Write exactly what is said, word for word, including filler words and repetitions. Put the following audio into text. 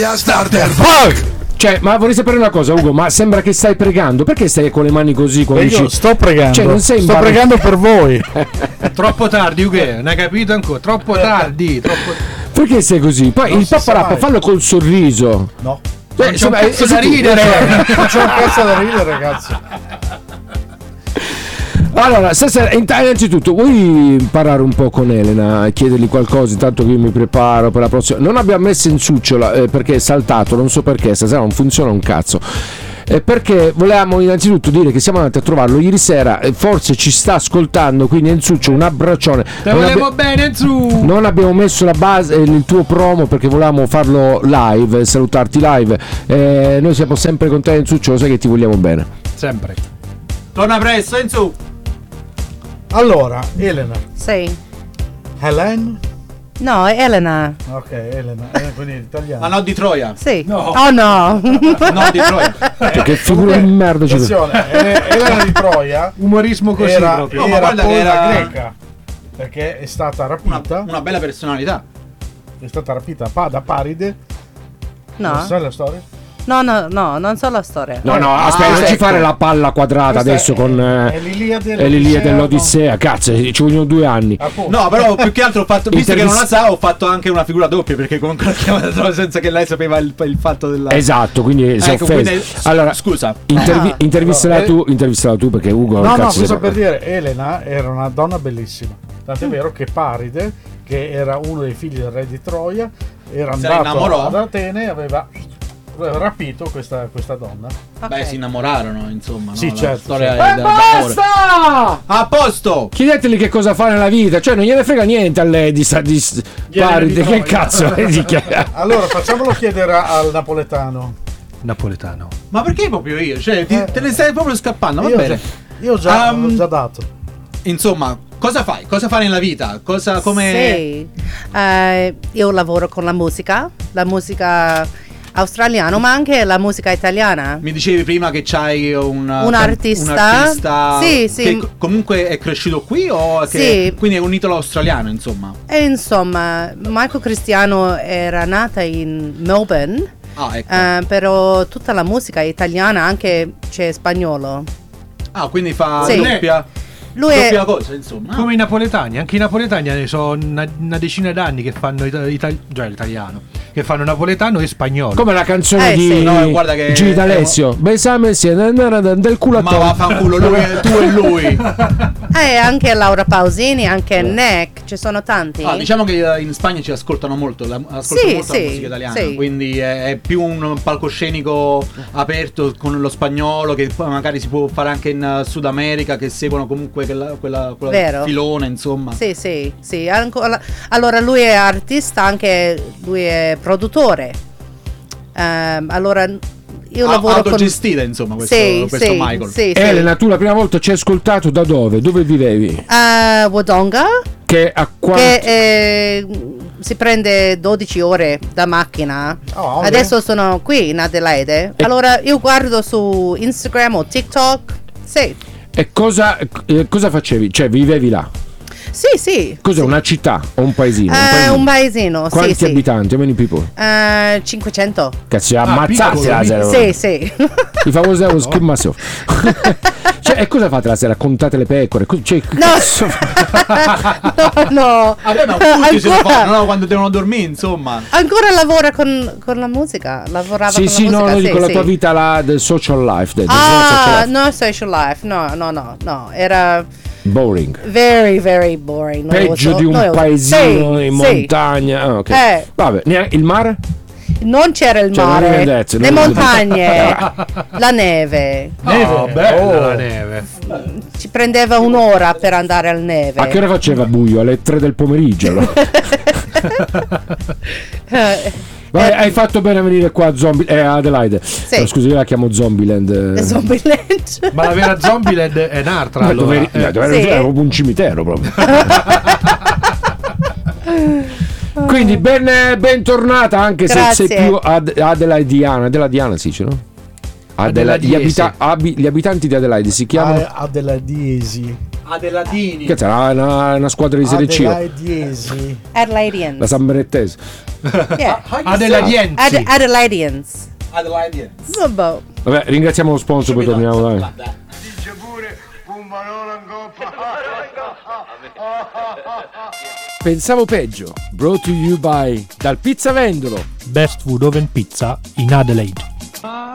Starter Pack. Cioè, ma vorrei sapere una cosa, Ugo, ma sembra che stai pregando. Perché stai con le mani così? Come io dici? sto pregando. Cioè, non sei sto pregando per voi. Troppo tardi, Ugo, non hai capito ancora? Troppo tardi, troppo. Perché sei così? Poi Non il si sa papparappa mai. fallo col sorriso. No. Cioè, Non c'è un insomma, cazzo eh, da se tu- ridere. Non c'è un cazzo da ridere, ragazzi. Allora, stasera, int- innanzitutto, vuoi parlare un po' con Elena e chiedergli qualcosa intanto che io mi preparo per la prossima? Non abbiamo messo in succiola eh, perché è saltato, non so perché, stasera non funziona un cazzo. Eh, perché volevamo innanzitutto dire che siamo andati a trovarlo ieri sera, eh, forse ci sta ascoltando, quindi Enzuccio un abbraccione. Te Non volevo abbi- bene, Enzu. Non abbiamo messo la base, eh, il tuo promo perché volevamo farlo live, salutarti live. Eh, noi siamo sempre con te Enzuccio, lo sai che ti vogliamo bene. Sempre. Torna presto, Enzu. Allora, Elena. Sì. Helen? No, è Elena. Ok, Elena. Eh, quindi italiano. Ma no di Troia. Sì. No. Oh no. No di Troia. Che figura di merda ci Attenzione, Ele- Elena di Troia Umorismo così era, proprio. No, ma era guarda poi che la era- greca. Perché è stata Una, rapita. una bella personalità. È stata rapita pa- da Paride. Non No. sai la storia? No, no, no, non so la storia. No, no, Ah, aspetta, non ci ecco. fare la palla quadrata Questa adesso è- con è eh, l'Iliade è l'Iliade dell'Odissea, dell'Odissea. Cazzo, ci vogliono due anni. Appunto. No, però più che altro ho fatto, visto che non la Intervist- sa, ho fatto anche una figura doppia perché comunque l'ho chiamata Troia senza che lei sapeva il, il fatto della. Esatto, quindi si è Ecco, offeso. quindi- Allora, scusa. intervi- intervistala Allora, tu, intervistala tu perché Ugo No, no, cazzo cosa si- per dire, Elena era una donna bellissima. Tant'è vero che Paride, che era uno dei figli del re di Troia, era Se ne andato innamorò. ad Atene e aveva aveva rapito questa, questa donna. Ok. Beh, si innamorarono, insomma. Sì, no? La certo, storia sì. è E da- d'amore. basta! A posto! Chiedeteli che cosa fa nella vita, cioè non gliene frega niente a lei di, sa- di s- Paride, che cazzo è di che- Allora, facciamolo chiedere al napoletano. Napoletano. Ma perché proprio io? Cioè, ti- Eh. te ne stai proprio scappando, va Io, bene. già, io già, Um, ho già dato. Insomma, cosa fai? Cosa fai nella vita? Cosa come. Sì. Eh, io lavoro con la musica, la musica australiana, ma anche la musica italiana. Mi dicevi prima che c'hai un, Un artista. un artista Sì, sì. che co- comunque è cresciuto qui o che Sì. quindi è un italo australiano, insomma. E insomma, Michael Cristiano era nata in Melbourne, Ah, ecco. eh, però tutta la musica è italiana, anche c'è spagnolo. Ah, quindi fa Sì. doppia, Lui è doppia cosa, insomma. Come i napoletani, anche i napoletani sono una, una decina d'anni che fanno ita- ita- già l'italiano, che fanno napoletano e spagnolo. Come la canzone Eh, di sì. No, guarda che- Gigi D'Alessio. Besame insieme del culo a Ma te. vaffanculo, lui è- tu e lui. eh, anche Laura Pausini, anche Nick, ci sono tanti. Ah, diciamo che eh, in Spagna ci ascoltano molto, la, ascoltano Sì, molto sì, la musica italiana, sì. quindi è, è più un palcoscenico aperto con lo spagnolo che poi magari si può fare anche in eh, Sud America, che seguono comunque quella, quella, quella Vero. filone, insomma. Sì, sì, sì. Ancora- allora lui è artista, anche lui è produttore. Ehm, allora io A- lavoro con... autogestita, insomma, questo, Sì, questo sì, Michael. sì, sì. Elena, tu la prima volta ci hai ascoltato da dove? Dove vivevi? Eh, Wodonga, Che a quanto che eh, si prende dodici ore da macchina. Oh, ok. Adesso sono qui in Adelaide. E- Allora io guardo su Instagram o TikTok. Sì, E cosa, eh, cosa facevi? Cioè, vivevi là? sì, sì. Cos'è, sì. una città o un paesino? Eh, un paesino, Quanti sì, sì. abitanti? How many people? Eh, cinquecento. Cazzo, Ah, ammazzati piccolo, la sera. Sì, sì. I famosi devo skip myself. Cioè, e cosa fate la sera? Contate le pecore? Co- Cioè, che No. cazzo- no, no. Vabbè, ma tutti se lo Ancora- fanno, no? Quando devono dormire, insomma. Ancora lavora con, con la musica? Lavorava Sì, con sì, la no, musica? no, sì, dico la sì. tua vita là del social life. Del, del Ah, social life. no social life, no, no, no, no, era Boring. very, very boring. Peggio noioso, di un noioso. paesino Sì, in sì. montagna. Ah, ok. Eh. Vabbè, neanche- il mare? Non c'era il Cioè, non mare, mi detto, le non mi montagne, la neve. Neve. Oh, bella Oh. la neve. Ci prendeva un'ora per andare al neve. A che ora faceva buio? Alle tre del pomeriggio? allora? Eh, Vabbè, eh, hai fatto bene a venire qua a Zombie, eh, Adelaide. No, scusi, io la chiamo Zombieland. eh. Zombieland. Ma la vera Zombieland è un'altra. Ma allora. dove, Eh, dove Sì. era proprio un cimitero proprio. Quindi ben, bentornata, anche se Grazie. sei più ad, adelaidiana. Adelaidiana si dice, no? Adela- gli, Adelaidiese. abita- abi- gli abitanti di Adelaide si chiamano Ah, Adelaidiesi. Adeladini. Che sarà una, una squadra di Serie C. Adelaidiesi. Adelaidians. La San Benettese. Yeah. Adelaidiensi. Ad- Adelaidians. Adelaidians. Vabbè. Vabbè, ringraziamo lo sponsor, poi torniamo. Dai. Dice pure un balone in coppa. Pensavo peggio. Brought to you by Dal Pizza Vendolo. Best Food Oven Pizza in Adelaide.